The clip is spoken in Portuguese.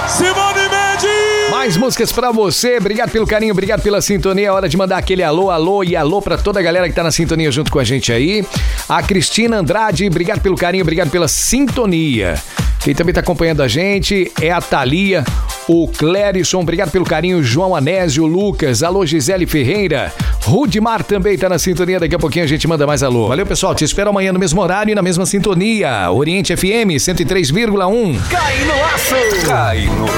Simone Mendes! Mais músicas pra você, obrigado pelo carinho, obrigado pela sintonia, é hora de mandar aquele alô, alô e alô pra toda a galera que tá na sintonia junto com a gente aí. A Cristina Andrade, obrigado pelo carinho, obrigado pela sintonia. Quem também tá acompanhando a gente é a Thalia, o Clérison, obrigado pelo carinho, João Anésio, Lucas, alô Gisele Ferreira, Rudimar também tá na sintonia, daqui a pouquinho a gente manda mais alô. Valeu, pessoal, te espero amanhã no mesmo horário e na mesma sintonia. Oriente FM 103,1. Cai no laço! Cai no